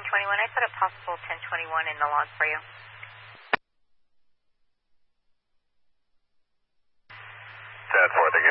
1021. I put a possible 1021 in the log for you. 10-4, thank you.